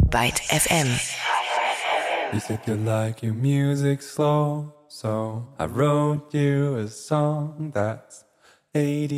Byte FM. You said you like your music slow, so I wrote you a song that's 80